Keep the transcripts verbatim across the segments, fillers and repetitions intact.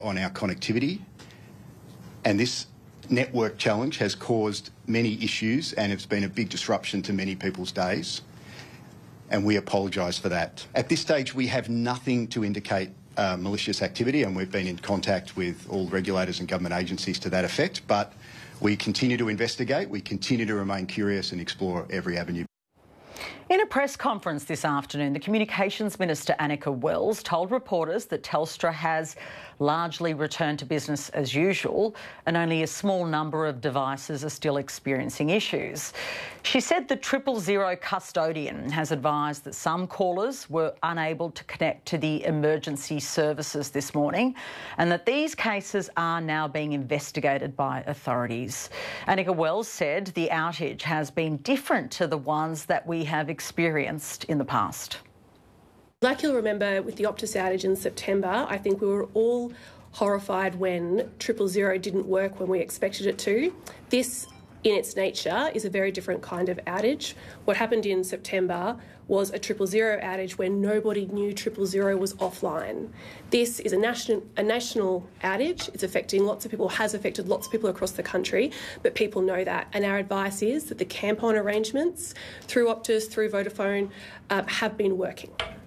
on our connectivity, and this network challenge has caused many issues and it's been a big disruption to many people's days, and we apologise for that. At this stage, we have nothing to indicate uh, malicious activity, and we've been in contact with all regulators and government agencies to that effect, but we continue to investigate, we continue to remain curious and explore every avenue. In a press conference this afternoon, the Communications Minister Anika Wells told reporters that Telstra has largely returned to business as usual and only a small number of devices are still experiencing issues. She said the triple zero custodian has advised that some callers were unable to connect to the emergency services this morning and that these cases are now being investigated by authorities. Anika Wells said the outage has been different to the ones that we have experienced in the past. Like you'll remember with the Optus outage in September, I think we were all horrified when triple zero didn't work when we expected it to. This, in its nature, is a very different kind of outage. What happened in September was a triple zero outage where nobody knew triple zero was offline. This is a national, a national outage. It's affecting lots of people, has affected lots of people across the country, but people know that. And our advice is that the camp-on arrangements through Optus, through Vodafone, uh, have been working.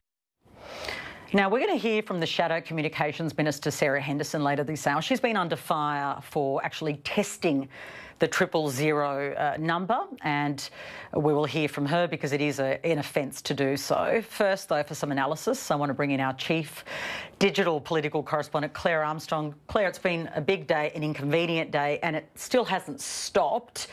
Now, we're going to hear from the Shadow Communications Minister, Sarah Henderson, later this hour. She's been under fire for actually testing the triple zero uh, number, and we will hear from her because it is a, an offence to do so. First, though, for some analysis, I want to bring in our chief digital political correspondent, Claire Armstrong. Claire, it's been a big day, an inconvenient day, and it still hasn't stopped.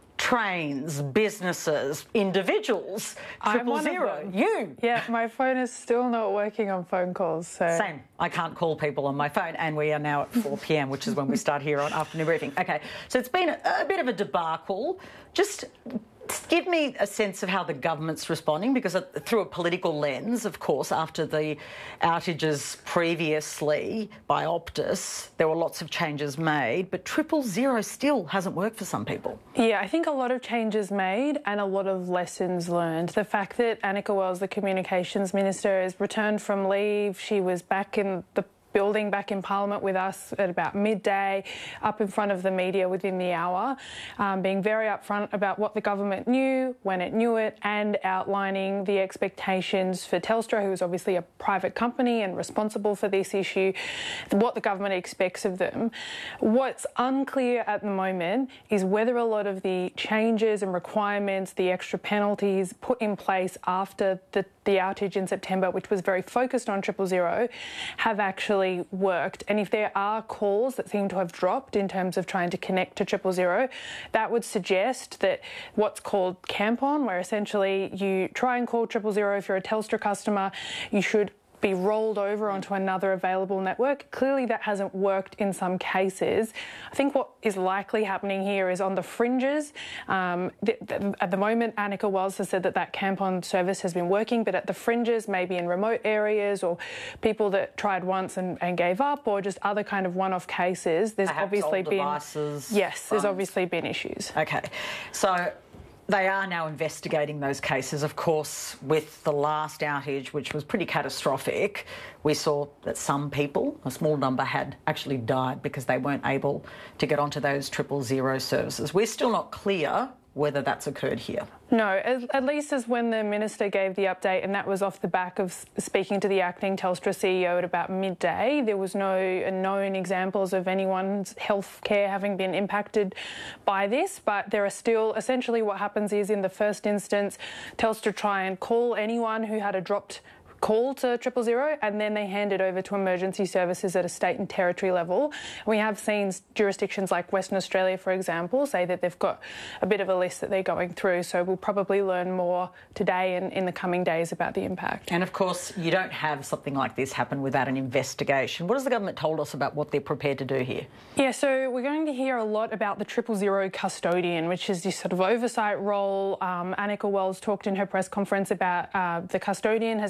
Trains, businesses, individuals, triple zero. You. Yeah, my phone is still not working on phone calls. So. Same. I can't call people on my phone, and we are now at four p m, which is when we start here on Afternoon Briefing. Okay, so it's been a, a bit of a debacle. Just give me a sense of how the government's responding, because through a political lens, of course, after the outages previously by Optus, there were lots of changes made, but triple zero still hasn't worked for some people. Yeah, I think a lot of changes made and a lot of lessons learned. The fact that Anika Wells, the Communications Minister, has returned from leave, she was back in the building back in Parliament with us at about midday, up in front of the media within the hour, um, being very upfront about what the government knew, when it knew it, and outlining the expectations for Telstra, who is obviously a private company and responsible for this issue, what the government expects of them. What's unclear at the moment is whether a lot of the changes and requirements, the extra penalties put in place after the, the outage in September, which was very focused on triple zero, have actually worked. And if there are calls that seem to have dropped in terms of trying to connect to triple zero, that would suggest that what's called camp-on, where essentially you try and call triple zero if you're a Telstra customer, you should be rolled over onto another available network. Clearly that hasn't worked in some cases. I think what is likely happening here is on the fringes. Um, th th at the moment, Anika Wells has said that that camp-on service has been working, but at the fringes, maybe in remote areas or people that tried once and, and gave up, or just other kind of one-off cases, there's Perhaps obviously old been... devices, yes, there's phones. obviously been issues. Okay, so they are now investigating those cases. Of course, with the last outage, which was pretty catastrophic, we saw that some people, a small number, had actually died because they weren't able to get onto those triple zero services. We're still not clear whether that's occurred here. No, at, at least as when the Minister gave the update, and that was off the back of speaking to the acting Telstra C E O at about midday. There was no known examples of anyone's health care having been impacted by this, but there are still, essentially what happens is, in the first instance, Telstra try and call anyone who had a dropped call to triple zero, and then they hand it over to emergency services at a state and territory level. We have seen jurisdictions like Western Australia, for example, say that they've got a bit of a list that they're going through, so we'll probably learn more today and in the coming days about the impact. And of course, you don't have something like this happen without an investigation. What has the government told us about what they're prepared to do here? Yeah, so we're going to hear a lot about the triple zero custodian, which is this sort of oversight role. Um, Anika Wells talked in her press conference about uh, the custodian has been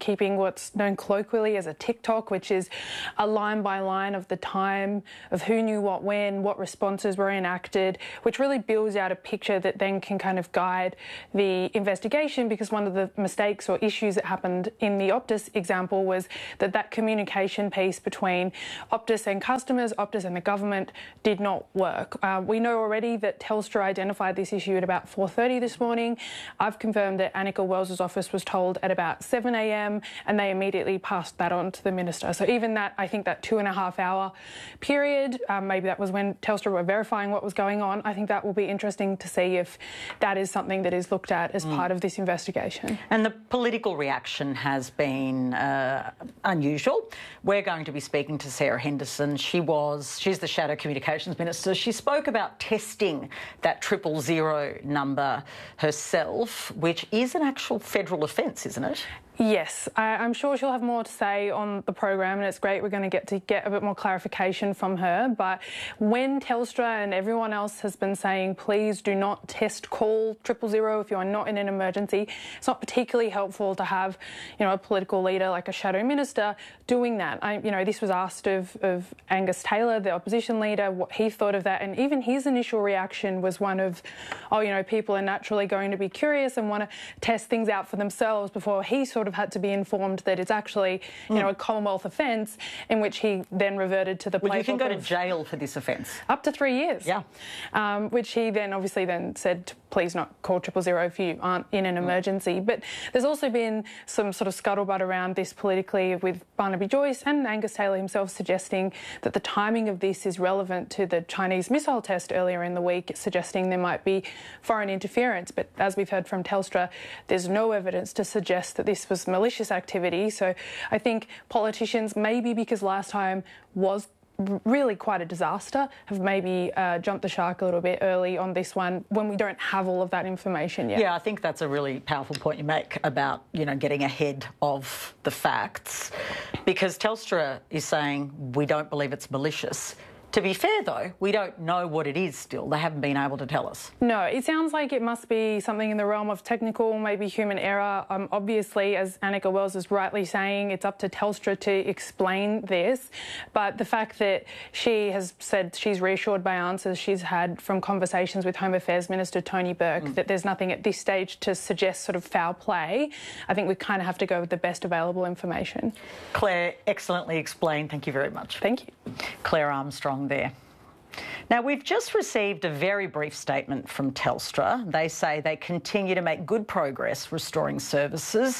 keeping what's known colloquially as a TikTok, which is a line by line of the time of who knew what when, what responses were enacted, which really builds out a picture that then can kind of guide the investigation, because one of the mistakes or issues that happened in the Optus example was that that communication piece between Optus and customers, Optus and the government did not work. Uh, we know already that Telstra identified this issue at about four thirty this morning. I've confirmed that Anika Wells' office was told at about seven a m and they immediately passed that on to the minister. So even that, I think that two and a half hour period, um, maybe that was when Telstra were verifying what was going on. I think that will be interesting to see if that is something that is looked at as mm. part of this investigation. And the political reaction has been uh, unusual. We're going to be speaking to Sarah Henderson. She was, she's the Shadow Communications Minister. She spoke about testing that triple zero number herself, which is an actual federal offence, isn't it? Yes, I, I'm sure she'll have more to say on the program, and it's great we're going to get to get a bit more clarification from her. But when Telstra and everyone else has been saying, please do not test call triple zero if you are not in an emergency, it's not particularly helpful to have, you know, a political leader like a shadow minister doing that. I, you know, this was asked of, of Angus Taylor, the opposition leader, what he thought of that, and even his initial reaction was one of, oh, you know, people are naturally going to be curious and want to test things out for themselves, before he sort of had to be informed that it's actually, you mm. know, a Commonwealth offence, in which he then reverted to the playbook. Well, you can go to jail for this offence. Up to three years. Yeah. Um, which he then obviously then said, please not call triple zero if you aren't in an emergency. But there's also been some sort of scuttlebutt around this politically, with Barnaby Joyce and Angus Taylor himself suggesting that the timing of this is relevant to the Chinese missile test earlier in the week, suggesting there might be foreign interference. But as we've heard from Telstra, there's no evidence to suggest that this was malicious activity. So I think politicians, maybe because last time was really quite a disaster, have maybe uh, jumped the shark a little bit early on this one when we don't have all of that information yet. Yeah, I think that's a really powerful point you make about, you know, getting ahead of the facts, because Telstra is saying we don't believe it's malicious. To be fair, though, we don't know what it is still. They haven't been able to tell us. No, it sounds like it must be something in the realm of technical, maybe human error. Um, obviously, as Anika Wells is rightly saying, it's up to Telstra to explain this. But the fact that she has said she's reassured by answers she's had from conversations with Home Affairs Minister Tony Burke mm. that there's nothing at this stage to suggest sort of foul play, I think we kind of have to go with the best available information. Claire, excellently explained. Thank you very much. Thank you. Claire Armstrong there. Now, we've just received a very brief statement from Telstra. They say they continue to make good progress restoring services.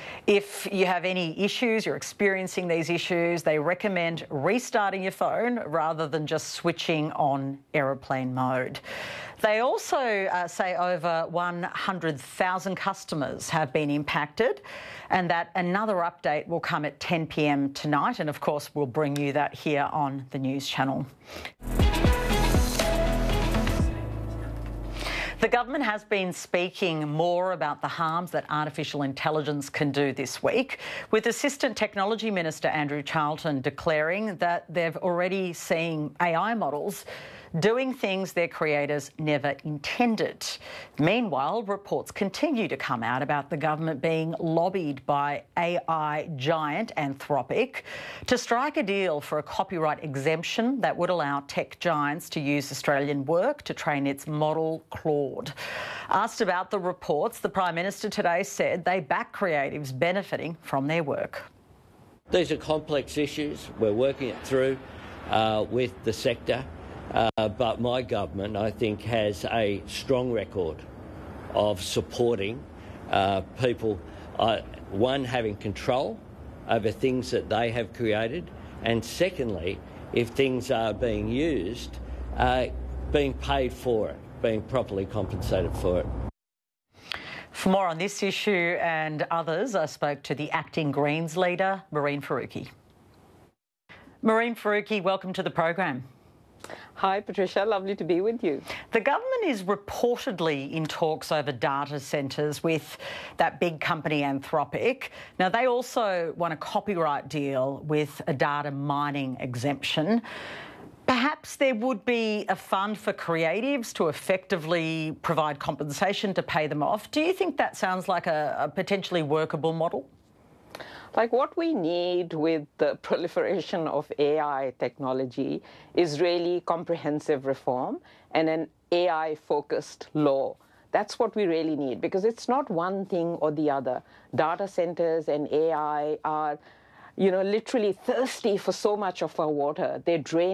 If you have any issues, you're experiencing these issues, they recommend restarting your phone rather than just switching on aeroplane mode. They also uh, say over one hundred thousand customers have been impacted, and that another update will come at ten p m tonight. And of course, we'll bring you that here on the News Channel. The government has been speaking more about the harms that artificial intelligence can do this week, with Assistant Technology Minister Andrew Charlton declaring that they've already seen A I models doing things their creators never intended. Meanwhile, reports continue to come out about the government being lobbied by A I giant Anthropic to strike a deal for a copyright exemption that would allow tech giants to use Australian work to train its model Claude. Asked about the reports, the Prime Minister today said they back creatives benefiting from their work. These are complex issues. We're working it through uh, with the sector. Uh, but my government, I think, has a strong record of supporting uh, people, uh, one, having control over things that they have created, and secondly, if things are being used, uh, being paid for it, being properly compensated for it. For more on this issue and others, I spoke to the acting Greens leader, Mehreen Faruqi. Mehreen Faruqi, welcome to the program. Hi, Patricia. Lovely to be with you. The government is reportedly in talks over data centres with that big company Anthropic. Now, they also won a copyright deal with a data mining exemption. Perhaps there would be a fund for creatives to effectively provide compensation to pay them off. Do you think that sounds like a, a potentially workable model? Like what we need with the proliferation of A I technology is really comprehensive reform and an A I-focused law. That's what we really need, because it's not one thing or the other. Data centers and A I are, you know, literally thirsty for so much of our water. They drain